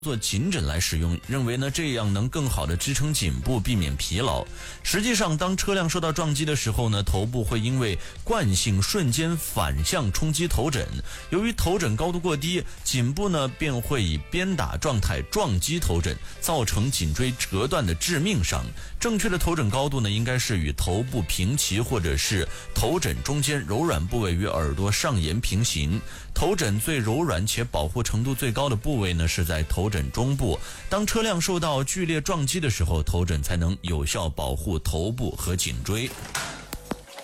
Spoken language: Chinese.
做颈枕来使用，认为呢这样能更好的支撑颈部，避免疲劳。实际上，当车辆受到撞击的时候呢，头部会因为惯性瞬间反向冲击头枕，由于头枕高度过低，颈部呢便会以鞭打状态撞击头枕，造成颈椎折断的致命伤。正确的头枕高度呢，应该是与头部平齐，或者是头枕中间柔软部位与耳朵上沿平行。头枕最柔软且保护程度最高的部位呢，是在头枕中部。当车辆受到剧烈撞击的时候，头枕才能有效保护头部和颈椎。